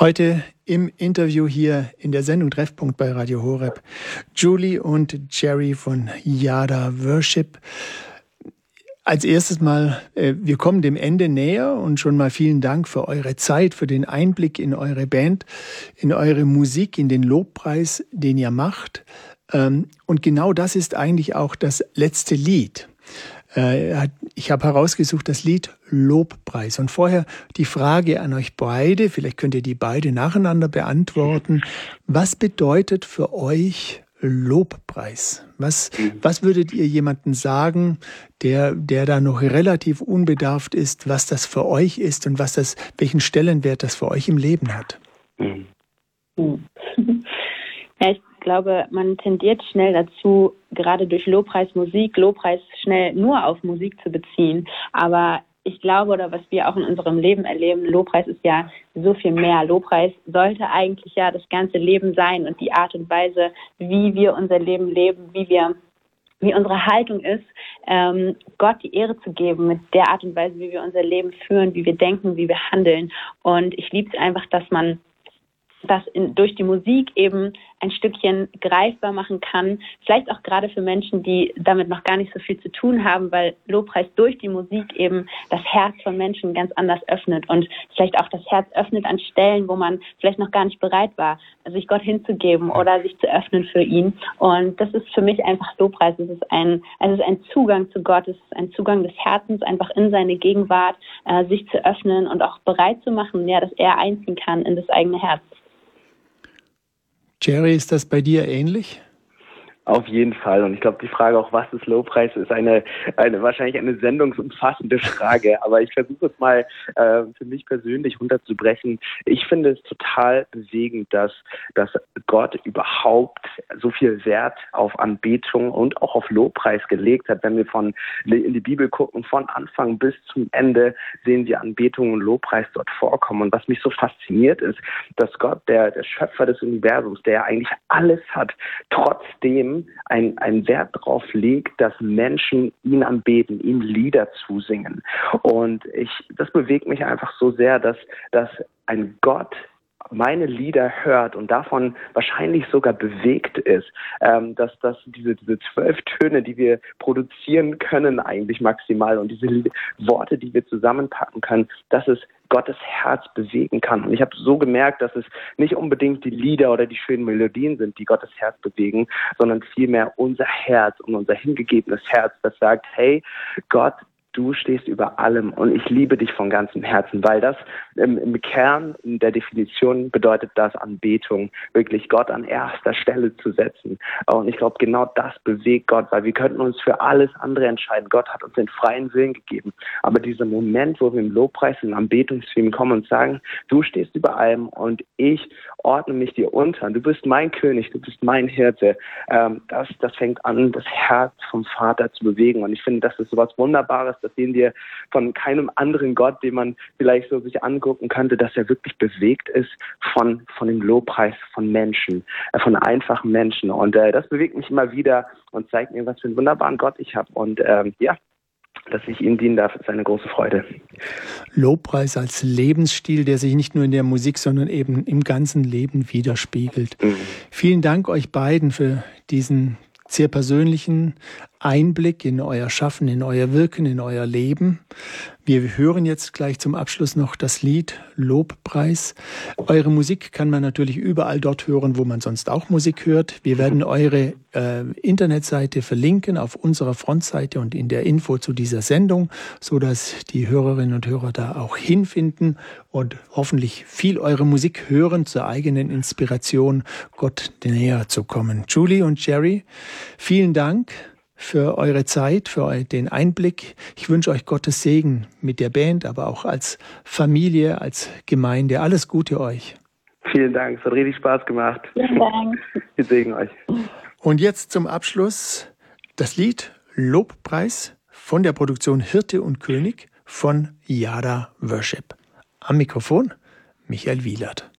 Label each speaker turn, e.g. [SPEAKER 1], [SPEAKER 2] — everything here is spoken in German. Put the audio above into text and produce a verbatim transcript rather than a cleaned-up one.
[SPEAKER 1] Heute im Interview hier in der Sendung Treffpunkt bei Radio Horeb Julie und Jerry von Yada Worship. Als erstes mal, wir kommen dem Ende näher und schon mal vielen Dank für eure Zeit, für den Einblick in eure Band, in eure Musik, in den Lobpreis, den ihr macht. Und genau das ist eigentlich auch das letzte Lied. Ich habe herausgesucht das Lied Lobpreis. Und vorher die Frage an euch beide, vielleicht könnt ihr die beide nacheinander beantworten. Was bedeutet für euch Lobpreis? Was, was würdet ihr jemandem sagen, der, der da noch relativ unbedarft ist, was das für euch ist und was das, welchen Stellenwert das für euch im Leben hat?
[SPEAKER 2] Ja, ich glaube, man tendiert schnell dazu, gerade durch Lobpreismusik, Lobpreis schnell nur auf Musik zu beziehen. Aber ich glaube, oder was wir auch in unserem Leben erleben, Lobpreis ist ja so viel mehr. Lobpreis sollte eigentlich ja das ganze Leben sein und die Art und Weise, wie wir unser Leben leben, wie wir, wie unsere Haltung ist, ähm, Gott die Ehre zu geben mit der Art und Weise, wie wir unser Leben führen, wie wir denken, wie wir handeln. Und ich liebe es einfach, dass man das in, durch die Musik eben ein Stückchen greifbar machen kann. Vielleicht auch gerade für Menschen, die damit noch gar nicht so viel zu tun haben, weil Lobpreis durch die Musik eben das Herz von Menschen ganz anders öffnet und vielleicht auch das Herz öffnet an Stellen, wo man vielleicht noch gar nicht bereit war, sich Gott hinzugeben oder sich zu öffnen für ihn. Und das ist für mich einfach Lobpreis. Es ist ein, es ist ein Zugang zu Gott, es ist ein Zugang des Herzens, einfach in seine Gegenwart, äh, sich zu öffnen und auch bereit zu machen, ja, dass er einziehen kann in das eigene Herz.
[SPEAKER 1] Jerry, ist das bei dir ähnlich?
[SPEAKER 3] Auf jeden Fall. Und ich glaube, die Frage auch, was ist Lobpreis, ist eine, eine wahrscheinlich eine sendungsumfassende Frage. Aber ich versuche es mal äh, für mich persönlich runterzubrechen. Ich finde es total bewegend, dass, dass Gott überhaupt so viel Wert auf Anbetung und auch auf Lobpreis gelegt hat. Wenn wir von in die Bibel gucken, von Anfang bis zum Ende sehen wir Anbetung und Lobpreis dort vorkommen. Und was mich so fasziniert ist, dass Gott, der, der Schöpfer des Universums, der eigentlich alles hat, trotzdem ein, ein Wert darauf legt, dass Menschen ihn anbeten, ihm Lieder zusingen. Und ich, das bewegt mich einfach so sehr, dass, dass ein Gott meine Lieder hört und davon wahrscheinlich sogar bewegt ist, ähm, dass, dass diese, diese zwölf Töne, die wir produzieren können eigentlich maximal und diese Lieder, Worte, die wir zusammenpacken können, dass es Gottes Herz bewegen kann. Und ich habe so gemerkt, dass es nicht unbedingt die Lieder oder die schönen Melodien sind, die Gottes Herz bewegen, sondern vielmehr unser Herz und unser hingegebenes Herz, das sagt, hey, Gott, du stehst über allem und ich liebe dich von ganzem Herzen, weil das im, im Kern in der Definition bedeutet das Anbetung, wirklich Gott an erster Stelle zu setzen. Und ich glaube, genau das bewegt Gott, weil wir könnten uns für alles andere entscheiden. Gott hat uns den freien Willen gegeben. Aber dieser Moment, wo wir im Lobpreis, im Anbetungsfilm kommen und sagen, du stehst über allem und ich ordne mich dir unter. Du bist mein König, du bist mein Hirte. Ähm, das, das fängt an, das Herz vom Vater zu bewegen. Und ich finde, das ist so was Wunderbares. Das sehen wir von keinem anderen Gott, den man vielleicht so sich angucken könnte, dass er wirklich bewegt ist von, von dem Lobpreis von Menschen, äh, von einfachen Menschen. Und äh, das bewegt mich immer wieder und zeigt mir, was für einen wunderbaren Gott ich habe. Und ähm, ja, dass ich ihm dienen darf, ist eine große Freude.
[SPEAKER 1] Lobpreis als Lebensstil, der sich nicht nur in der Musik, sondern eben im ganzen Leben widerspiegelt. Mhm. Vielen Dank euch beiden für diesen sehr persönlichen Einblick in euer Schaffen, in euer Wirken, in euer Leben. Wir hören jetzt gleich zum Abschluss noch das Lied Lobpreis. Eure Musik kann man natürlich überall dort hören, wo man sonst auch Musik hört. Wir werden eure äh, Internetseite verlinken auf unserer Frontseite und in der Info zu dieser Sendung, so dass die Hörerinnen und Hörer da auch hinfinden und hoffentlich viel eure Musik hören zur eigenen Inspiration, Gott näher zu kommen. Julie und Jerry, vielen Dank für eure Zeit, für den Einblick. Ich wünsche euch Gottes Segen mit der Band, aber auch als Familie, als Gemeinde. Alles Gute euch.
[SPEAKER 3] Vielen Dank, es hat richtig Spaß gemacht.
[SPEAKER 2] Vielen Dank.
[SPEAKER 3] Wir segnen euch.
[SPEAKER 1] Und jetzt zum Abschluss das Lied Lobpreis von der Produktion Hirte und König von Yada Worship. Am Mikrofon Michael Wielert.